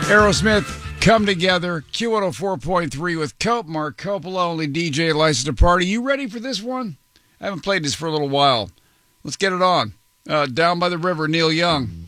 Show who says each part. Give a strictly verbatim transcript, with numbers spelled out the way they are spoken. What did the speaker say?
Speaker 1: Aerosmith, Come Together, Q one oh four point three with Cope, Mark Coppola, only D J licensed to party. You ready for this one? I haven't played this for a little while. Let's get it on. Uh, Down by the River, Neil Young.